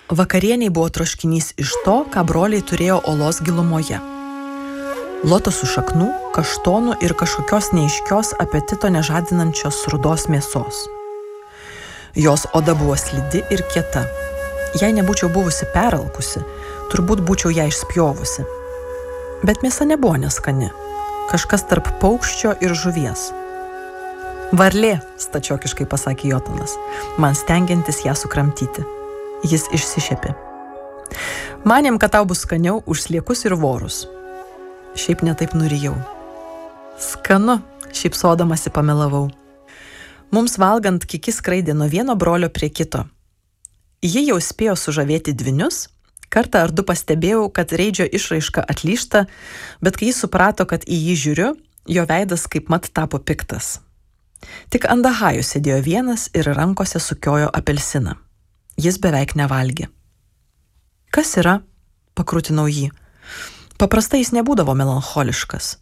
Vakarieniai buvo troškinys iš to, ką broliai turėjo olos gilumoje. Lotosų šaknų, kaštonų ir kažkokios neaiškios apetito nežadinančios rudos mėsos. Jos oda buvo slidi ir kieta. Jei nebūčiau buvusi peralkusi, turbūt būčiau ją išspjovusi. Bet mėsa nebuvo neskani. Kažkas tarp paukščio ir žuvies. Varlė, stačiokiškai pasakė Jotanas, man stengiantis ją sukramtyti. Jis išsišepė. Manėm, kad tau bus skaniau už sliekus ir vorus. Šiaip netaip nurijau. Skanu, šypsodamasi pamelavau. Mums valgant Kiki skraidė nuo vieno brolio prie kito. Ji jau spėjo sužavėti dvynius, kartą ar du pastebėjau, kad Reidžio išraiška atlyžta, bet kai jis suprato, kad į jį žiūriu, jo veidas kaip mat tapo piktas. Tik Andahajus sėdėjo vienas ir rankose sukiojo apelsiną. Jis beveik nevalgė. Kas yra? Pakrutinau jį. Paprastai jis nebūdavo melancholiškas.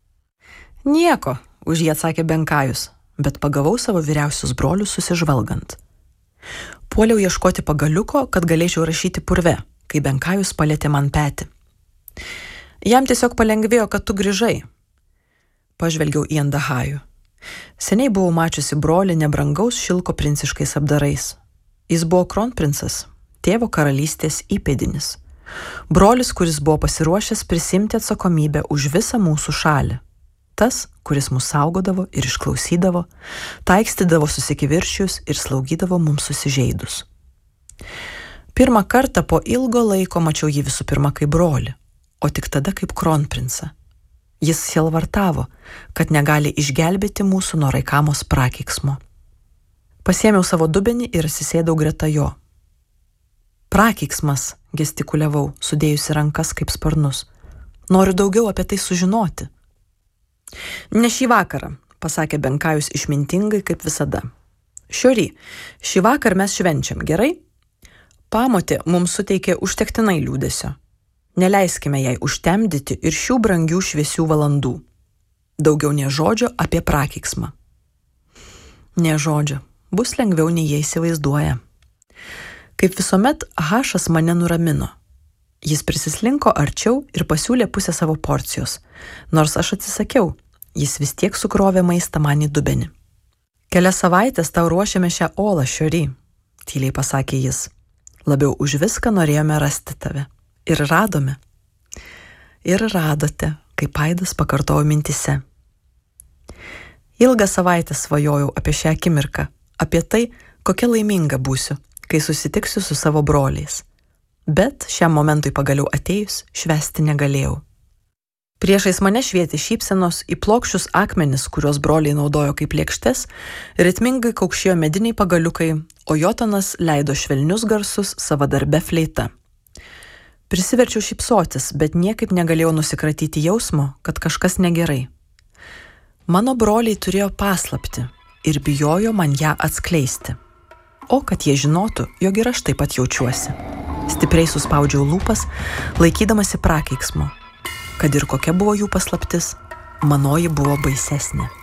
Nieko, už jį atsakė Benkajus, bet pagavau savo vyriausius brolius susižvalgant. Puoliau ieškoti pagaliuko, kad galėčiau rašyti purve, kai Benkajus palietė man petį. Jam tiesiog palengvėjo, kad tu grįžai. Pažvelgiau į Andahajų. Seniai buvau mačiusi brolį nebrangaus šilko princiškais apdarais. Jis buvo kronprincas, tėvo karalystės įpėdinis. Brolis, kuris buvo pasiruošęs prisimti atsakomybę už visą mūsų šalį. Tas, kuris mus saugodavo ir išklausydavo, taikstydavo susikivirčius ir slaugydavo mums susižeidus. Pirmą kartą po ilgo laiko mačiau jį visų pirma kaip brolį, o tik tada kaip kronprincą. Jis sielvartavo, kad negali išgelbėti mūsų nuo Raikamos prakeiksmo. Pasiėmiau savo dubenį ir atsisėdau greta jo. Prakeiksmas, gestikuliavau, sudėjusi rankas kaip sparnus. Noriu daugiau apie tai sužinoti. Ne šį vakarą, pasakė Benkajus išmintingai kaip visada. Šiory, šį vakar mes švenčiam, gerai? Pamotė mums suteikė užtektinai liūdesio. Neleiskime jai užtemdyti ir šių brangių šviesių valandų. Daugiau nė žodžio apie prakeiksmą. Nė žodžio. Bus lengviau nei jie įsivaizduoja. Kaip visuomet, Hašas mane nuramino. Jis prisislinko arčiau ir pasiūlė pusę savo porcijos. Nors aš atsisakiau, jis vis tiek sukrovė maistą man į dubenį. Kelias savaitės tau ruošėme šią olą, šiory, tyliai pasakė jis. Labiau už viską norėjome rasti tave. Ir radome. Ir radote, kaip aidas pakartojo mintise. Ilgą savaitę svajojau apie šią akimirką, apie tai, kokia laiminga būsiu, kai susitiksiu su savo broliais. Bet šiam momentui pagaliau atėjus, švęsti negalėjau. Priešais mane švietė šypsenos į plokščius akmenis, kuriuos broliai naudojo kaip lėkštes, ritmingai kaukšėjo mediniai pagaliukai, o Jotanas leido švelnius garsus savadarbe fleita. Prisiverčiau šypsotis, bet niekaip negalėjau nusikratyti jausmo, kad kažkas negerai. Mano broliai turėjo paslaptį ir bijojo man ją atskleisti. O kad jie žinotų, jog ir aš taip pat jaučiuosi. Stipriai suspaudžiau lūpas, laikydamasi prakeiksmo. Kad ir kokia buvo jų paslaptis, manoji buvo baisesnė.